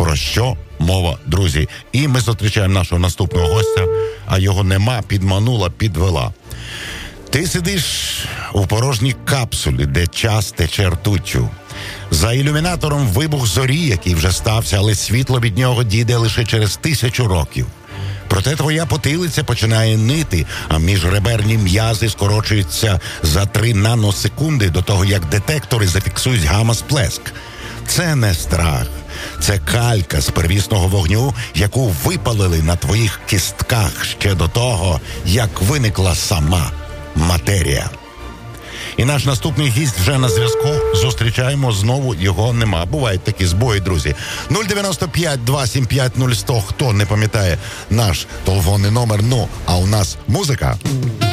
Про що мова, друзі? І ми зустрічаємо нашого наступного гостя, а його нема, підманула, підвела. Ти сидиш у порожній капсулі, де час тече ртуттю. За ілюмінатором вибух зорі, який вже стався, але світло від нього дійде лише через 1000 років. Проте твоя потилиця починає нити, а міжреберні м'язи скорочуються за 3 наносекунди до того, як детектори зафіксують гамма-сплеск. Це не страх. Це калька з первісного вогню, яку випалили на твоїх кістках ще до того, як виникла сама матерія. І наш наступний гість вже на зв'язку. Зустрічаємо знову, його нема. Бувають такі збої, друзі. 095-275-0100. Хто не пам'ятає наш телефонний номер? Ну, а у нас музика.